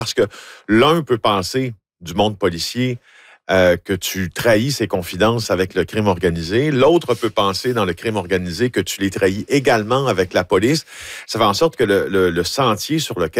Parce que l'un peut penser du monde policier que tu trahis ses confidences avec le crime organisé. L'autre peut penser dans le crime organisé que tu les trahis également avec la police. Ça fait en sorte que le sentier sur lequel